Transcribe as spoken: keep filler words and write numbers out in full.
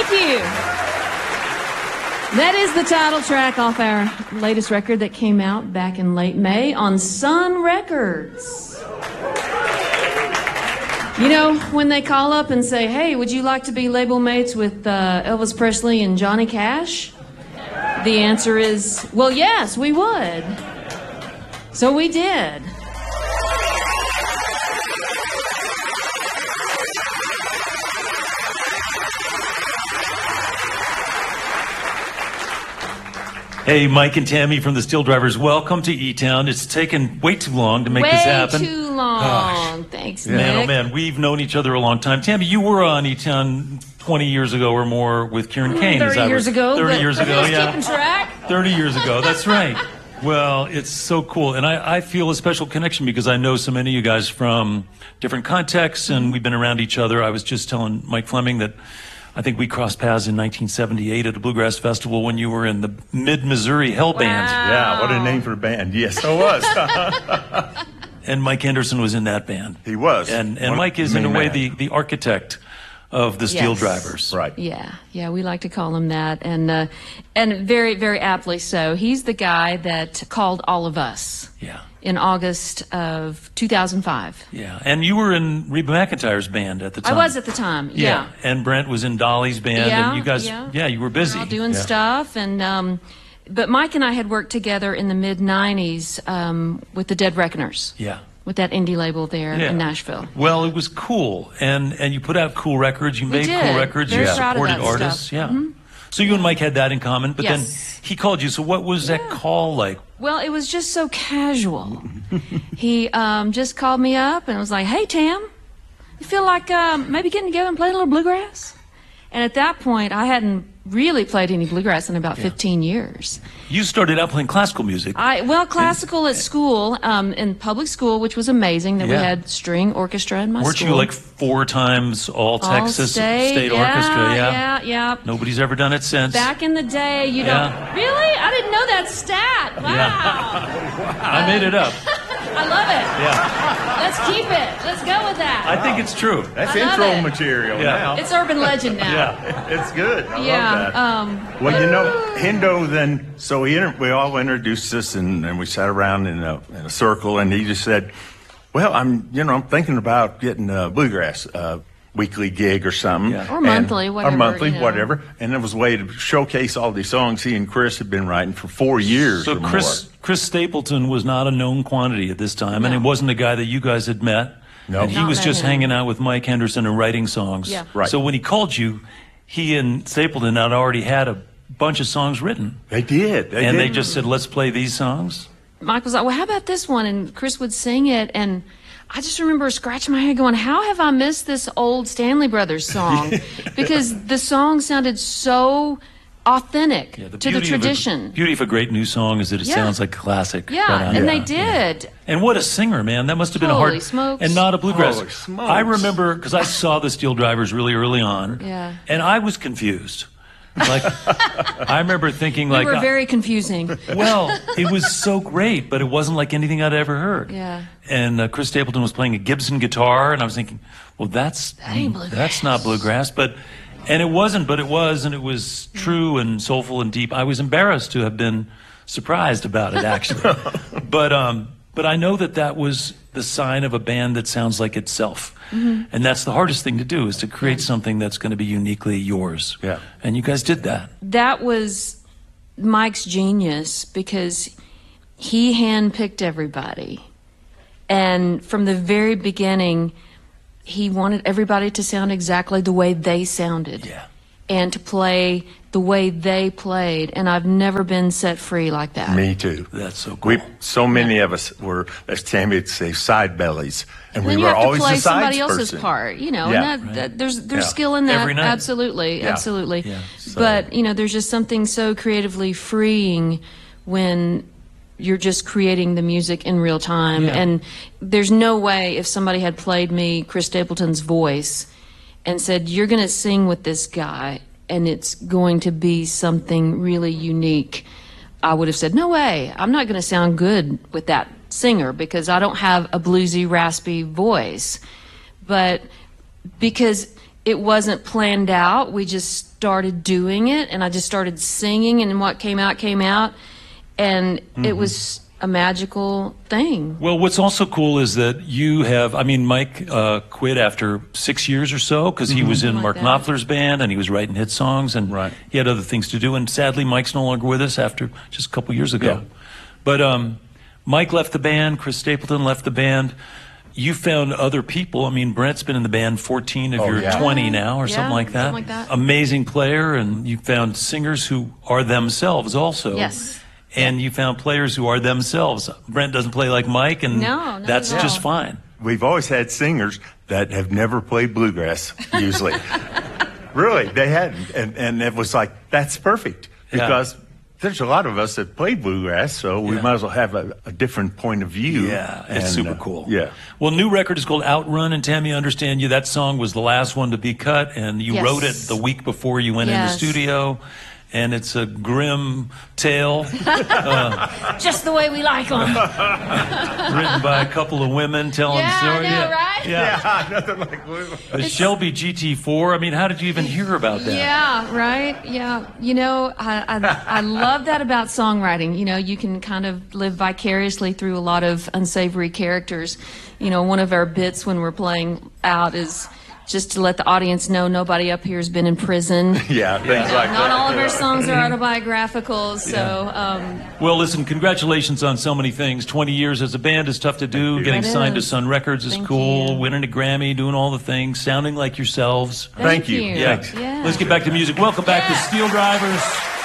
Thank you. That is the title track off our latest record that came out back in late May on Sun Records. You know, when they call up and say, hey, would you like to be label mates with uh, Elvis Presley and Johnny Cash? The answer is, well, yes, we would. So we did. Hey, Mike and Tammy from the Steel Drivers, welcome to E-Town. It's taken way too long to make way this happen. Way too long. Gosh. Thanks, Nick. Man, oh man, we've known each other a long time. Tammy, you were on E-Town twenty years ago or more with Kieran Kane. thirty years ago. thirty years ago, yeah. Keeping track. thirty years ago, that's right. Well, it's so cool. And I, I feel a special connection because I know so many of you guys from different contexts, and we've been around each other. I was just telling Mike Fleming that I think we crossed paths in nineteen seventy-eight at a Bluegrass Festival when you were in the Mid-Missouri Hell wow. Band. Yeah, what a name for a band. Yes, I was. And Mike Henderson was in that band. He was. And and Mike is, in a way, the, the architect of the Steel yes. Drivers. Right. Yeah, yeah, we like to call him that. And, uh, and very, very aptly so. He's the guy that called all of us. Yeah. In August of two thousand five. Yeah, and you were in Reba McEntire's band at the time. I was at the time, yeah. yeah. And Brent was in Dolly's band, yeah, and you guys, yeah, yeah you were busy. We were all doing yeah. stuff, and um, but Mike and I had worked together in the mid nineties um, with the Dead Reckoners. Yeah. With that indie label there yeah. in Nashville. Well, it was cool, and and you put out cool records. You we made did. cool records. Very you proud supported of that artists. Stuff. Yeah. Mm-hmm. So you and Mike had that in common, but yes. then he called you. So what was that yeah. call like? Well, it was just so casual. He um, just called me up and was like, hey, Tam, you feel like um, maybe getting together and playing a little bluegrass? And at that point, I hadn't really played any bluegrass in about yeah. fifteen years. You started out playing classical music. I Well, classical and, at school, um, in public school, which was amazing that yeah. we had string orchestra in my Weren't school. you like four times all, all Texas state, state yeah, orchestra? Yeah, yeah, yeah. Nobody's ever done it since. Back in the day, you yeah. don't... Really? I didn't know that stat. Wow. Yeah. I made it up. I love it. Yeah. Let's keep it. Let's go with that. I think it's true. That's I intro it. material yeah. now. It's urban legend now. Yeah. It's good. I yeah, love that. Um, well, you know, Hendo then, so he inter- we all introduced us and, and we sat around in a, in a circle and he just said, well, I'm, you know, I'm thinking about getting a bluegrass uh, weekly gig or something. Yeah. Or monthly, and, whatever. Or monthly, you know. whatever. And it was a way to showcase all these songs he and Chris had been writing for four years So or Chris, more. Chris Stapleton was not a known quantity at this time, no. and it wasn't a guy that you guys had met. No. And he Not was met just him. hanging out with Mike Henderson and writing songs. Yeah. Right. So when he called you, he and Stapleton had already had a bunch of songs written. They did. They and did. they just said, let's play these songs. Mike was like, well, how about this one? And Chris would sing it, and I just remember scratching my head going, how have I missed this old Stanley Brothers song? Because the song sounded so authentic Yeah, the to the beauty of a- tradition. beauty of a great new song is that it Yeah. sounds like a classic. Yeah, right on. and Yeah. they did. And what a singer, man. That must have been a Holy hard... smokes. And not a bluegrass. Holy smokes. I remember, because I saw the Steel Drivers really early on. Yeah. And I was confused. Like, I remember thinking We like... were very confusing. Well, it was so great, but it wasn't like anything I'd ever heard. Yeah. And uh, Chris Stapleton was playing a Gibson guitar, and I was thinking, well, that's That ain't bluegrass. that's not bluegrass. But and it wasn't, but it was, and it was true and soulful and deep. I was embarrassed to have been surprised about it, actually. but um, but I know that that was the sign of a band that sounds like itself. Mm-hmm. And that's the hardest thing to do, is to create something that's going to be uniquely yours. Yeah. And you guys did that. That was Mike's genius, because he handpicked everybody. And from the very beginning, he wanted everybody to sound exactly the way they sounded. Yeah. And to play the way they played. And I've never been set free like that. Me too. That's so cool. We so many of us were, as Tammy would say, side bellies, and Then we you were have to always play the somebody sides else's person. part, you know. Yeah. And that, that, there's there's Yeah. skill in that. Every night. Absolutely, Yeah. absolutely. Yeah. So- But you know, there's just something so creatively freeing when you're just creating the music in real time. Yeah. And there's no way, if somebody had played me Chris Stapleton's voice and said, "You're going to sing with this guy, and it's going to be something really unique," I would have said, no way, I'm not going to sound good with that singer, because I don't have a bluesy, raspy voice. But because it wasn't planned out. We just started doing it, and I just started singing, and what came out came out, and Mm-hmm. it was a magical thing. Well, what's also cool is that you have, I mean, Mike uh, quit after six years or so because he was in Something Mark like that. Knopfler's band and he was writing hit songs and Right. he had other things to do. And sadly, Mike's no longer with us after just a couple years ago. Yeah. But um, Mike left the band, Chris Stapleton left the band. You found other people. I mean, Brent's been in the band fourteen of Oh, your yeah. twenty now or Yeah, something like that. something like that. Amazing player, and you found singers who are themselves also. Yes. And you found players who are themselves. Brent doesn't play like Mike, and No, not that's at just all. fine. We've always had singers that have never played bluegrass, usually. Really, they hadn't. And, and it was like, that's perfect. Yeah. Because there's a lot of us that played bluegrass, so we Yeah. might as well have a, a different point of view. Yeah, it's And, super uh, cool. Yeah. Well, new record is called Outrun, and Tammy, I understand you. That song was the last one to be cut, and you Yes. wrote it the week before you went in Yes. the studio. And it's a grim tale Just the way we like them. written by a couple of women telling Yeah, I stories. know, right? Yeah. Nothing like blue. The Shelby G T four. I mean, how did you even hear about that? Yeah, right. Yeah, you know, I, I I love that about songwriting. You know, you can kind of live vicariously through a lot of unsavory characters. You know, one of our bits when we're playing out is just to let the audience know nobody up here has been in prison. Yeah, things like Not that. all of our songs are autobiographical, so um, Well, listen, congratulations on so many things. twenty years as a band is tough to do. you. Getting It signed to is. Sun Records is Thank cool. you. Winning a Grammy, doing all the things, sounding like yourselves. Thank you. you. Yeah. Thanks. Yeah. Let's get back to music. Welcome back to Yeah. Steel Drivers.